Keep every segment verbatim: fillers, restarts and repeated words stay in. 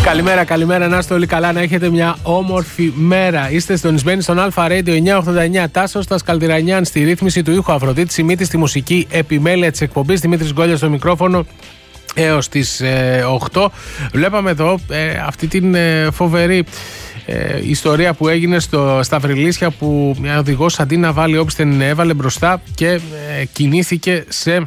Καλημέρα, καλημέρα, να είστε όλοι καλά, να έχετε μια όμορφη μέρα. Είστε συντονισμένοι στον Αλφα Radio εννιακόσια ογδόντα εννιά. Τάσος Τασκαλτηρανιάν στη ρύθμιση του ήχου, Αφροδίτη Σιμίτη στη μουσική επιμέλεια της εκπομπής, Δημήτρης Γκόλιας στο μικρόφωνο έως τις ε, οκτώ. Βλέπαμε εδώ ε, αυτή την ε, φοβερή ε, ιστορία που έγινε στο, στα Βρυλίσια, που μια οδηγός αντί να βάλει όπισθεν έβαλε μπροστά και ε, κινήθηκε σε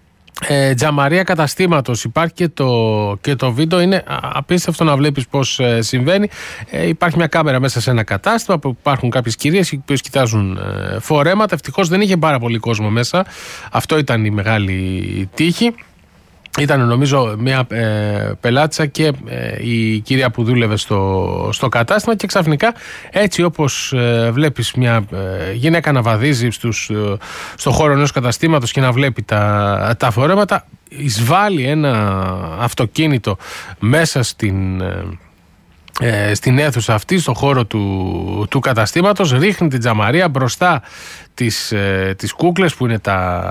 Ε, τζαμαρία καταστήματος. Υπάρχει και το, και το βίντεο. Είναι απίστευτο να βλέπεις πώς ε, συμβαίνει. Ε, υπάρχει μια κάμερα μέσα σε ένα κατάστημα που υπάρχουν κάποιες κυρίες οι οποίες κοιτάζουν ε, φορέματα. Ευτυχώς δεν είχε πάρα πολύ κόσμο μέσα. Αυτό ήταν η μεγάλη τύχη. Ήταν νομίζω μια ε, πελάτησα και ε, η κυρία που δούλευε στο, στο κατάστημα, και ξαφνικά, έτσι όπως ε, βλέπεις μια ε, γυναίκα να βαδίζει στους, ε, στο χώρο ενός καταστήματος και να βλέπει τα, τα φορέματα, εισβάλλει ένα αυτοκίνητο μέσα στην... Ε, Ε, στην αίθουσα αυτή, στον χώρο του, του καταστήματος, ρίχνει την τζαμαρία μπροστά τις, ε, τις κούκλες που είναι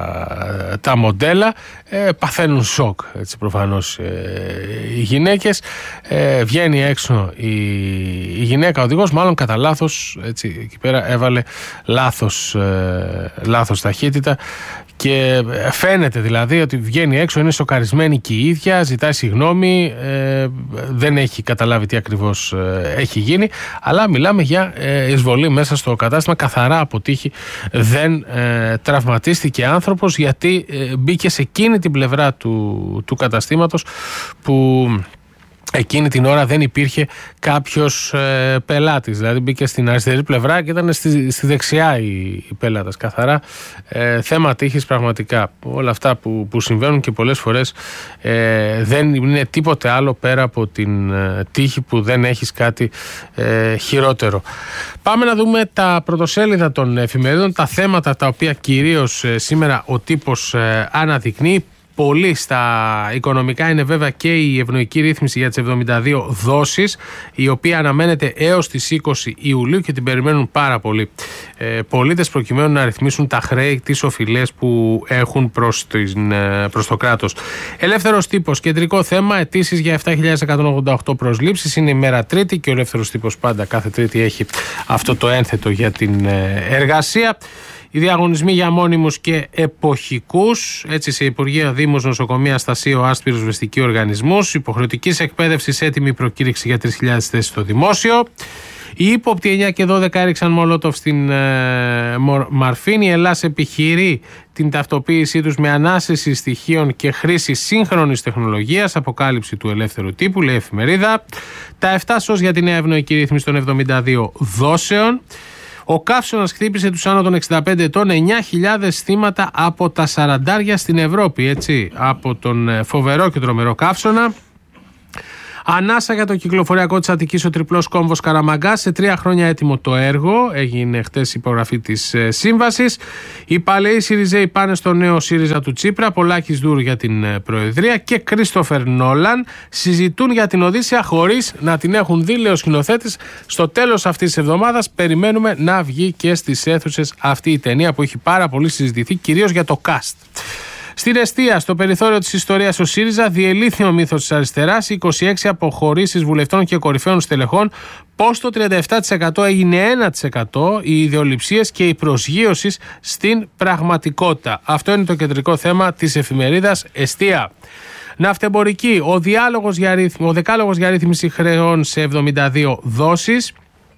τα, τα μοντέλα, ε, παθαίνουν σοκ, έτσι, προφανώς ε, οι γυναίκες, ε, βγαίνει έξω η, η γυναίκα οδηγός, μάλλον κατά λάθος, έτσι, εκεί πέρα έβαλε λάθος, ε, λάθος ταχύτητα. Και φαίνεται δηλαδή ότι βγαίνει έξω, είναι σοκαρισμένη και η ίδια, ζητάει συγγνώμη, ε, δεν έχει καταλάβει τι ακριβώς ε, έχει γίνει, αλλά μιλάμε για ε, εισβολή μέσα στο κατάστημα, καθαρά αποτύχει, δεν ε, τραυματίστηκε άνθρωπος, γιατί ε, μπήκε σε εκείνη την πλευρά του, του καταστήματος που... Εκείνη την ώρα δεν υπήρχε κάποιος ε, πελάτης. Δηλαδή μπήκε στην αριστερή πλευρά και ήταν στη, στη δεξιά οι, οι πελάτες. Καθαρά ε, θέμα τύχης, πραγματικά. Όλα αυτά που, που συμβαίνουν και πολλές φορές ε, δεν είναι τίποτε άλλο πέρα από την ε, τύχη, που δεν έχεις κάτι ε, χειρότερο. Πάμε να δούμε τα πρωτοσέλιδα των εφημερίδων, τα θέματα τα οποία κυρίως ε, σήμερα ο τύπος ε, αναδεικνύει. Πολύ στα οικονομικά είναι βέβαια και η ευνοϊκή ρύθμιση για τις εβδομήντα δύο δόσεις, η οποία αναμένεται έως τις είκοσι Ιουλίου και την περιμένουν πάρα πολλοί ε, πολίτες, προκειμένου να ρυθμίσουν τα χρέη, τις οφειλές που έχουν προς, την, προς το κράτος. Ελεύθερος τύπος, κεντρικό θέμα, αιτήσεις για επτά χιλιάδες εκατόν ογδόντα οκτώ προσλήψεις. Είναι η μέρα Τρίτη και ο ελεύθερος τύπος πάντα κάθε Τρίτη έχει αυτό το ένθετο για την εργασία. Οι διαγωνισμοί για μόνιμους και εποχικούς, έτσι, σε Υπουργεία, Δήμους, Νοσοκομεία, Στασίο, ΑΣΤ, πυροσβεστικοί οργανισμούς. Υποχρεωτικής εκπαίδευσης, έτοιμη προκήρυξη για τρεις χιλιάδες θέσεις στο δημόσιο. Οι ύποπτοι εννιά και δώδεκα έριξαν μολότοφ στην ε, Μαρφίνη. Η Ελλάς επιχειρεί την ταυτοποίησή τους με ανάσεση στοιχείων και χρήση σύγχρονης τεχνολογίας. Αποκάλυψη του ελεύθερου τύπου, λέει η εφημερίδα. Τα εφτά σως για τη νέα ευνοϊκή ρύθμιση των εβδομήντα δύο δόσεων. Ο καύσωνας χτύπησε τους άνω των εξήντα πέντε ετών, εννιά χιλιάδες θύματα από τα σαραντάρια στην Ευρώπη, έτσι, από τον φοβερό και τρομερό καύσωνα. Ανάσα για το κυκλοφοριακό της Αττικής, ο τριπλός κόμβος Καραμαγκάς. Σε τρία χρόνια έτοιμο το έργο. Έγινε χτες η υπογραφή της ε, σύμβασης. Οι παλαιοί Σιριζέοι πάνε στο νέο ΣΥΡΙΖΑ του Τσίπρα. Πολάκης Δούρ για την ε, Προεδρία. Και Κρίστοφερ Νόλαν συζητούν για την Οδύσσεια χωρίς να την έχουν δει, λέει ο σκηνοθέτης. Στο τέλος αυτής της εβδομάδας περιμένουμε να βγει και στις αίθουσες αυτή η ταινία, που έχει πάρα πολύ συζητηθεί, κυρίως για το cast. Στην εστία, στο περιθώριο της ιστορίας, ο ΣΥΡΙΖΑ διελήθη ο μύθος της αριστεράς, είκοσι έξι αποχωρήσεις βουλευτών και κορυφαίων στελεχών. Πώς το τριάντα επτά τοις εκατό έγινε ένα τοις εκατό, οι ιδεολειψίες και η προσγείωση στην πραγματικότητα. Αυτό είναι το κεντρικό θέμα της εφημερίδας Εστία. Ναυτεμπορική, ο, διάλογος για ρύθμι, ο δεκάλογος για ρύθμιση χρεών σε εβδομήντα δύο δόσεις.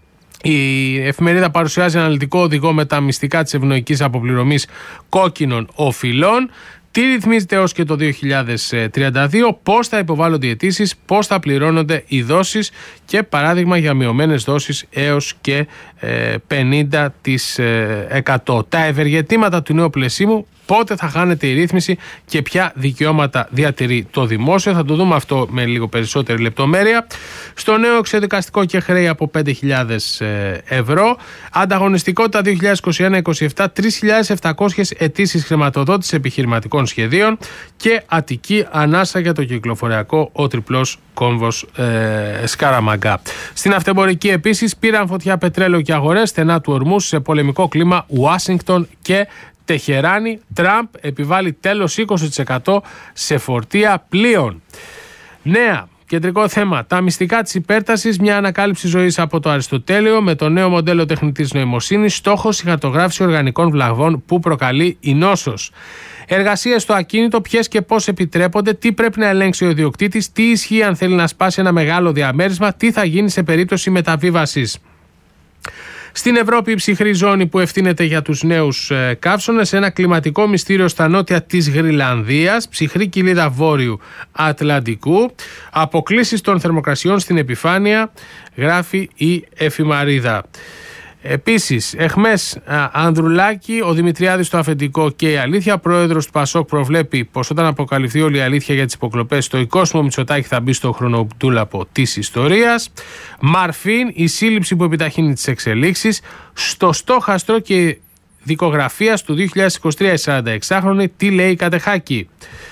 Η εφημερίδα παρουσιάζει αναλυτικό οδηγό με τα μυστικά της ευνοϊκής αποπληρωμής κόκκινων οφειλών. Τι ρυθμίζεται έως και το δύο χιλιάδες τριάντα δύο, πώς θα υποβάλλονται οι αιτήσεις, πώς θα πληρώνονται οι δόσεις και παράδειγμα για μειωμένες δόσεις έως και πενήντα τοις εκατό. Τα ευεργετήματα του νέου πλαισίμου, πότε θα χάνεται η ρύθμιση και ποια δικαιώματα διατηρεί το δημόσιο. Θα το δούμε αυτό με λίγο περισσότερη λεπτομέρεια. Στο νέο εξοδικαστικό και χρέη από πέντε χιλιάδες ευρώ. Ανταγωνιστικότητα δύο χιλιάδες είκοσι ένα είκοσι επτά, τρεις χιλιάδες επτακόσιες αιτήσεις χρηματοδότησης επιχειρηματικών σχεδίων. Και Αττική, ανάσα για το κυκλοφοριακό, ο τριπλός κόμβος ε, Σκαραμαγκά. Στην αυτεμπορική επίσης πήραν φωτιά πετρέλαιο και αγορές, στενά του ορμού σε πολεμικό κλίμα Ουάσιγκτον και Τεχεράνη. Τραμπ επιβάλλει τέλος είκοσι τοις εκατό σε φορτία πλοίων. Νέα. Κεντρικό θέμα. Τα μυστικά της υπέρτασης, μια ανακάλυψη ζωής από το Αριστοτέλειο με το νέο μοντέλο τεχνητής νοημοσύνης. Στόχος η χαρτογράφηση οργανικών βλαγών που προκαλεί η νόσος. Εργασίες στο ακίνητο, ποιες και πώς επιτρέπονται, τι πρέπει να ελέγξει ο ιδιοκτήτης, τι ισχύει αν θέλει να σπάσει ένα μεγάλο διαμέρισμα, τι θα γίνει σε περίπτωση μεταβίβασης. Στην Ευρώπη, η ψυχρή ζώνη που ευθύνεται για τους νέους ε, καύσωνες, ένα κλιματικό μυστήριο στα νότια της Γρυλανδίας, ψυχρή κοιλίδα βόρειου Ατλαντικού, αποκλίσεις των θερμοκρασιών στην επιφάνεια, γράφει η εφημαρίδα. Επίσης, εχμές Ανδρουλάκη, ο Δημητριάδης στο αφεντικό και η αλήθεια. Πρόεδρος του Πασόκ προβλέπει πως όταν αποκαλυφθεί όλη η αλήθεια για τις υποκλοπές, το οικόσμο Μητσοτάκη θα μπει στο χρονοτούλαπο της ιστορίας. Μαρφίν, η σύλληψη που επιταχύνει τις εξελίξεις. Στο στόχαστρο και δικογραφίας του δύο χιλιάδες είκοσι τρία, η σαρανταεξάχρονη, τι λέει η Κατεχάκη.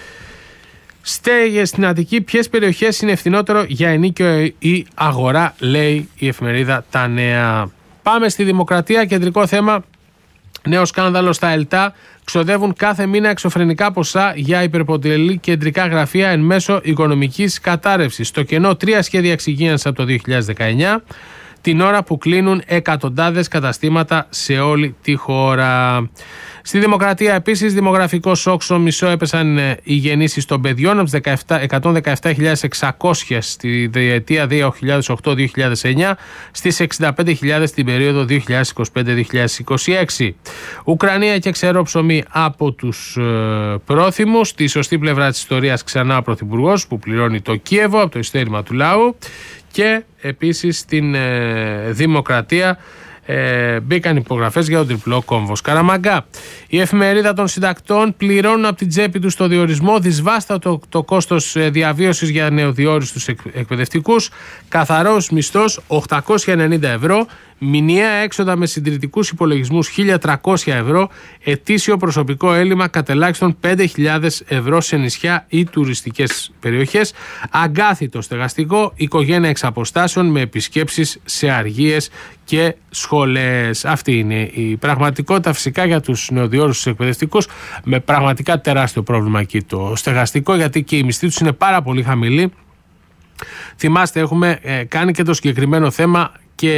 Στέγες στην Αττική, ποιες περιοχές είναι ευθυνότερο για ενίκιο ή αγορά, λέει η εφημερίδα Τα Νέα. Πάμε στη Δημοκρατία, κεντρικό θέμα. Νέο σκάνδαλο στα ΕΛΤΑ. Ξοδεύουν κάθε μήνα εξωφρενικά ποσά για υπερποτελή κεντρικά γραφεία εν μέσω οικονομικής κατάρρευσης. Στο κενό, τρία σχέδια εξυγίανσης από το δύο χιλιάδες δεκαεννιά, την ώρα που κλείνουν εκατοντάδες καταστήματα σε όλη τη χώρα. Στη Δημοκρατία επίσης, δημογραφικό σοκ, στο μισό έπεσαν οι γεννήσεις των παιδιών από τις εκατόν δεκαεπτά χιλιάδες εξακόσιες στη διετία δύο χιλιάδες οκτώ δύο χιλιάδες εννιά στις εξήντα πέντε χιλιάδες την περίοδο δύο χιλιάδες είκοσι πέντε δύο χιλιάδες είκοσι έξι. Ουκρανία και ξερό ψωμί από τους ε, πρόθυμους. Στη σωστή πλευρά της ιστορίας ξανά ο Πρωθυπουργός που πληρώνει το Κίεβο από το ειστέρημα του λαού. Και επίσης στην ε, Δημοκρατία Ε, μπήκαν υπογραφές για τον τριπλό κόμβο Σκαραμαγκά. Η εφημερίδα των συντακτών, πληρώνουν από την τσέπη τους το διορισμό, δυσβάστατο το κόστος διαβίωσης για νεοδιόριστους εκ, εκπαιδευτικούς, καθαρός μισθός οκτακόσια ενενήντα ευρώ, μηνιαία έξοδα με συντηρητικούς υπολογισμούς χίλια τριακόσια ευρώ, ετήσιο προσωπικό έλλειμμα κατελάχιστον πέντε χιλιάδες ευρώ σε νησιά ή τουριστικές περιοχές, αγκάθιτο στεγαστικό, οικογένεια εξ αποστάσεων με επισκέψεις σε αργίες και σχολές. Αυτή είναι η πραγματικότητα φυσικά για τους νεοδιόριστους εκπαιδευτικούς, με πραγματικά τεράστιο πρόβλημα εκεί το στεγαστικό, γιατί και οι μισθοί τους είναι πάρα πολύ χαμηλοί. Θυμάστε, έχουμε ε, κάνει και το συγκεκριμένο θέμα.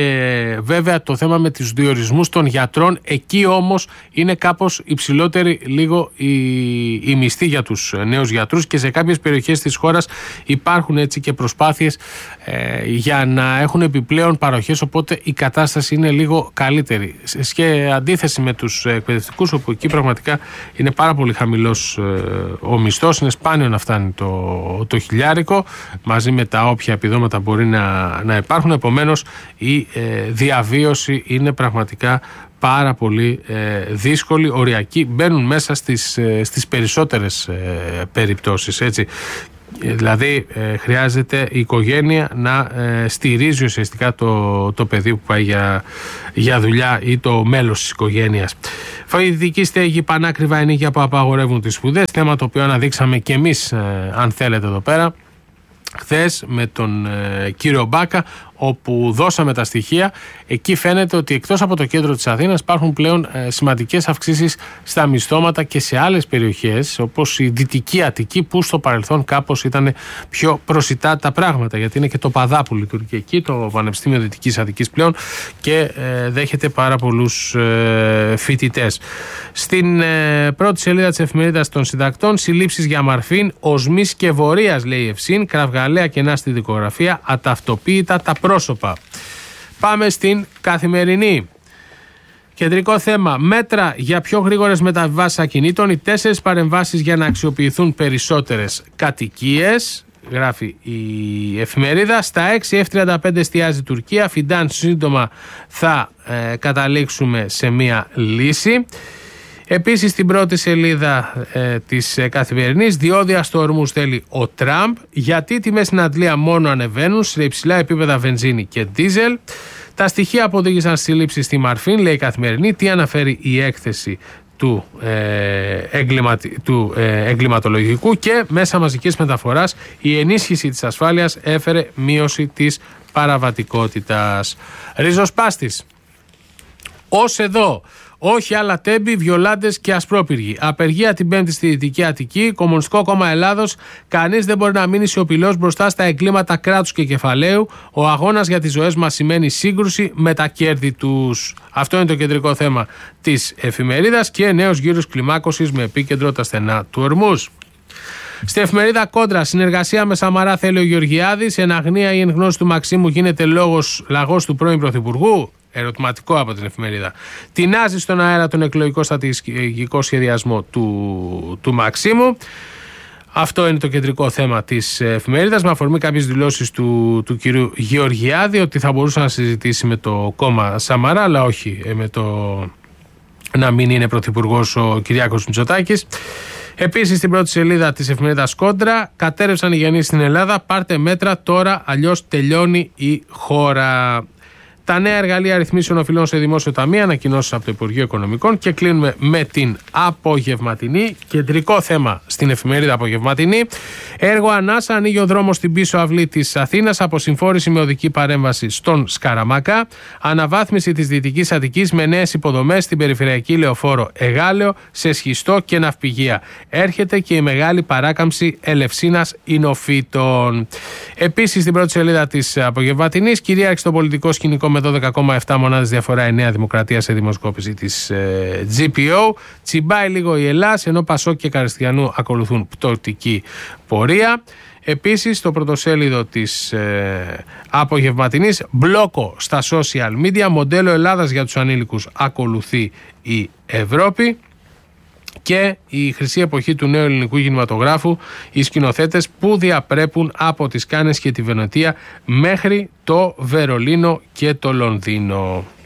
Και βέβαια το θέμα με τους διορισμούς των γιατρών, εκεί όμως είναι κάπως υψηλότερη λίγο η, η μισθή για τους νέους γιατρούς, και σε κάποιες περιοχές της χώρας υπάρχουν έτσι και προσπάθειες ε, για να έχουν επιπλέον παροχές, οπότε η κατάσταση είναι λίγο καλύτερη. Σε αντίθεση με τους εκπαιδευτικούς, όπου εκεί πραγματικά είναι πάρα πολύ χαμηλός ε, ο μισθός, είναι σπάνιο να φτάνει το, το χιλιάρικο, μαζί με τα όποια επιδόματα μπορεί να, να υπάρχουν, επομένως η ε, διαβίωση είναι πραγματικά πάρα πολύ ε, δύσκολη, οριακή, μπαίνουν μέσα στις, ε, στις περισσότερες ε, περιπτώσεις, έτσι. Δηλαδή ε, χρειάζεται η οικογένεια να ε, στηρίζει ουσιαστικά το, το παιδί που πάει για, για δουλειά ή το μέλος της οικογένειας. Φοιτητική στέγη, πανάκριβα ενίκια που απαγορεύουν τις σπουδές, θέμα το οποίο αναδείξαμε και εμείς ε, αν θέλετε εδώ πέρα χθες με τον ε, κύριο Μπάκα, όπου δώσαμε τα στοιχεία. Εκεί φαίνεται ότι εκτός από το κέντρο της Αθήνας υπάρχουν πλέον ε, σημαντικές αυξήσεις στα μισθώματα και σε άλλες περιοχές, όπως η Δυτική Αττική, που στο παρελθόν κάπως ήταν πιο προσιτά τα πράγματα, γιατί είναι και το ΠΑΔΑ που λειτουργεί εκεί, το Πανεπιστήμιο Δυτικής Αττικής πλέον, και ε, δέχεται πάρα πολλούς ε, φοιτητές. Στην ε, πρώτη σελίδα της εφημερίδας των συντακτών, συλλήψεις για Μαρφίν, οσμής και βορείας, λέει η Ευσύν, κραυγαλαία κενά στη δικογραφία, αταυτοποίητα τα πρόσωπα. Πάμε στην Καθημερινή. Κεντρικό θέμα, μέτρα για πιο γρήγορες μεταβιβάσεις ακινήτων, οι τέσσερις παρεμβάσεις για να αξιοποιηθούν περισσότερες κατοικίες, γράφει η εφημερίδα. Στα έξι εφ τριάντα πέντε εστιάζει η Τουρκία, Φιντάν σύντομα θα ε, καταλήξουμε σε μια λύση. Επίσης στην πρώτη σελίδα ε, της ε, Καθημερινής, διόδια στο Ορμούζ θέλει ο Τραμπ, γιατί οι τιμές στην Αντλία μόνο ανεβαίνουν σε υψηλά επίπεδα βενζίνη και ντίζελ. Τα στοιχεία αποδήγησαν σύλληψη στη Μαρφίν, λέει η Καθημερινή. Τι αναφέρει η έκθεση του, ε, εγκληματι... του ε, εγκληματολογικού, και μέσα μαζικής μεταφοράς η ενίσχυση της ασφάλειας έφερε μείωση της παραβατικότητας. Ριζοσπάστης. Ως εδώ, Όχι άλλα τέμπη, βιολάντες και ασπρόπυργοι. Απεργία την Πέμπτη στη Δυτική Αττική. Κομμουνιστικό Κόμμα Ελλάδος. Κανείς δεν μπορεί να μείνει σιωπηλός μπροστά στα εγκλήματα κράτους και κεφαλαίου. Ο αγώνας για τις ζωές μας σημαίνει σύγκρουση με τα κέρδη τους. Αυτό είναι το κεντρικό θέμα της εφημερίδας και νέος γύρος κλιμάκωσης με επίκεντρο τα στενά του Ορμούς. Στην εφημερίδα Κόντρα, συνεργασία με Σαμαρά θέλει ο Γεωργιάδης. Εν αγνία ή εν γνώση του Μαξίμου γίνεται λόγος, λαγός του πρώην Πρωθυπουργού. Ερωτηματικό από την εφημερίδα. Τεινάζει στον αέρα τον εκλογικό στρατηγικό σχεδιασμό του, του Μαξίμου. Αυτό είναι το κεντρικό θέμα της εφημερίδας, με αφορμή κάποιες δηλώσεις του, του κυρίου Γεωργιάδη ότι θα μπορούσε να συζητήσει με το κόμμα Σαμαρά, αλλά όχι με το να μην είναι πρωθυπουργός ο Κυριάκος Μητσοτάκης. Επίσης, στην πρώτη σελίδα της εφημερίδας Κόντρα, κατέρευσαν οι γεννήσεις στην Ελλάδα. Πάρτε μέτρα τώρα, αλλιώς τελειώνει η χώρα. Τα νέα εργαλεία ρυθμίσεων οφειλών σε δημόσιο ταμείο, ανακοινώσεις από το Υπουργείο Οικονομικών. Και κλείνουμε με την απογευματινή. Κεντρικό θέμα στην εφημερίδα Απογευματινή. Έργο ανάσα, ανοίγει ο δρόμος στην πίσω αυλή της Αθήνας. Αποσυμφόρηση με οδική παρέμβαση στον Σκαραμακά. Αναβάθμιση της Δυτικής Αττικής με νέες υποδομές στην περιφερειακή λεωφόρο Εγάλεο σε σχιστό και ναυπηγεία. Έρχεται και η μεγάλη παράκαμψη Ελευσίνας Ινοφύτων. Επίσης, στην πρώτη σελίδα της Απογευματινής, κυρίαρχη στο πολιτικό σκηνικό με δώδεκα κόμμα επτά μονάδες διαφορά η Νέα Δημοκρατία σε δημοσκόπηση της ε, τζι πι ο. Τσιμπάει λίγο η Ελλάς, ενώ Πασόκ και Καριστιανού ακολουθούν πτωτική πορεία. Επίσης, στο πρωτοσέλιδο της ε, Απογευματινής, μπλόκο στα social media, μοντέλο Ελλάδας για τους ανήλικους ακολουθεί η Ευρώπη. Και η χρυσή εποχή του νέου ελληνικού κινηματογράφου, οι σκηνοθέτες που διαπρέπουν από τις Κάνες και τη Βενετία μέχρι το Βερολίνο και το Λονδίνο.